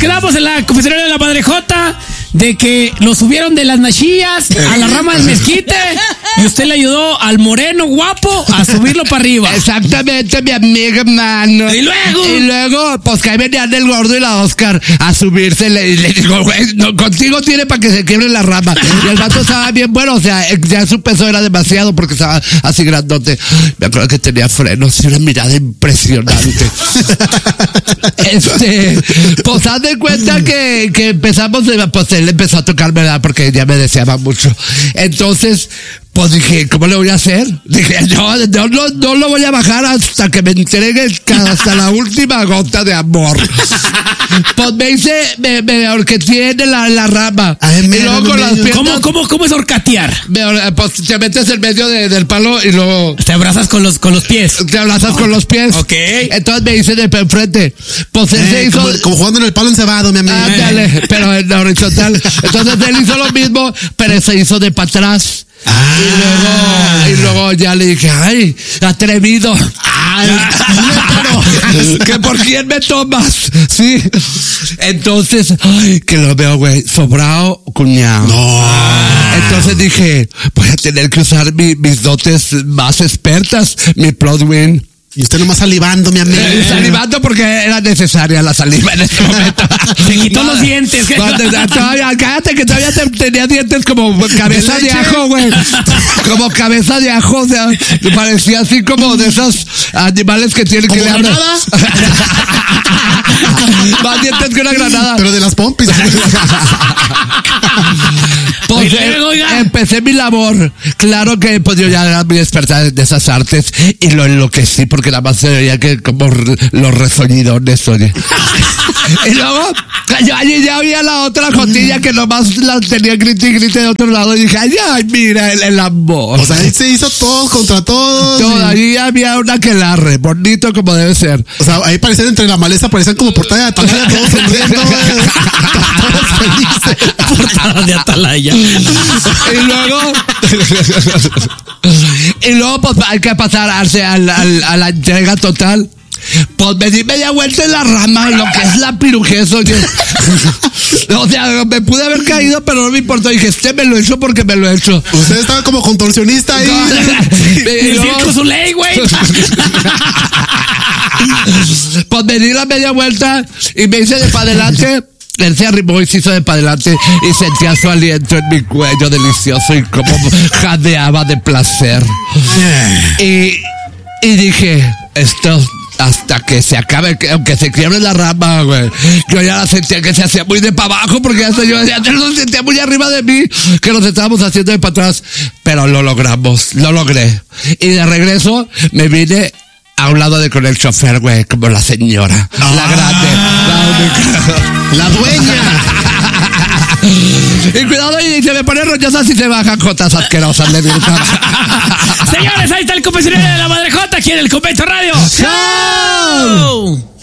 quedamos en la confesionaria de la Madrejota de que lo subieron de las nachillas a la rama del mezquite y usted le ayudó al moreno guapo a subirlo para arriba. Exactamente, mi amiga, hermano. Y luego, pues que ahí venían el gordo y la Oscar a subirse. Le digo, güey, no, contigo tiene para que se quiebre la rama. Y el vato estaba bien bueno, o sea, ya su peso era demasiado porque estaba así grandote. Me acuerdo que tenía frenos y una mirada impresionante. Pues haz de cuenta que empezamos, pues él empezó a tocar, ¿verdad? Porque ya me deseaba mucho. Entonces, pues dije, ¿cómo le voy a hacer? Dije, no lo voy a bajar hasta que me entregue hasta la última gota de amor. Pues me orqueteé en la rama. Ay, y luego con las piernas. ¿Cómo es horcatear? Pues te metes en medio del palo y luego te abrazas con los pies. Te abrazas con los pies. Ok. Entonces me hice de enfrente. Pues él se hizo. Como jugando en el palo encebado, mi amigo. Ándale, pero en la horizontal. Entonces él hizo lo mismo, pero se hizo de para atrás. Y luego ya le dije, ay, atrevido. Ay, que por quién me tomas. Sí. Entonces, ay, que lo veo, güey, sobrado, cuñado. No. Entonces dije, voy a tener que usar mis dotes más expertas, mi plot win. Y usted nomás salivando, mi amigo. Salivando porque era necesaria la saliva en ese momento. Se quitó los dientes. Cállate que todavía tenía dientes como cabeza de ajo, güey. Como cabeza de ajo, o sea, parecía así como de esos animales que tienen que ¿Como granada? Más dientes que una granada. Pero de las pompis. Pues empecé mi labor. Claro que pues yo ya era muy experta de esas artes y lo enloquecí porque nada más se veía que como los resoñidones, oye. Y luego ya había la otra jotilla que nomás la tenía grite y grite de otro lado y dije, ay, mira el amor. O sea, él se hizo todos contra todos. Todavía había una aquelarre, bonito como debe ser. O sea, ahí parecían entre la maleza, parecían como portada de Atalaya, todos sonriendo, todos felices. Portada de Atalaya. Y luego pues hay que pasarse a la entrega total. Pues me di media vuelta en la rama, lo que es la pirujez, oye. O sea, me pude haber caído, pero no me importó. Dije, me lo he hecho porque me lo he hecho. Usted estaba como contorsionista ahí. El circo su ley, güey. Pues me di la media vuelta y me hice de para adelante. Él se arrimó y se hizo de para adelante y sentía su aliento en mi cuello delicioso y como jadeaba de placer. Y dije, esto hasta que se acabe, aunque se quiebre la rama, güey. Yo ya la sentía que se hacía muy de para abajo porque yo ya lo sentía muy arriba de mí, que nos estábamos haciendo de para atrás. Pero lo logramos, lo logré. Y de regreso me vine a un lado con el chofer, güey, como la señora, la grande, la única, la dueña. Y cuidado, y se me pone roñosa si se bajan jotas asquerosas, le digo. Señores, ahí está el confesionario de la Madrejota aquí en el Convento Radio. ¡Chao!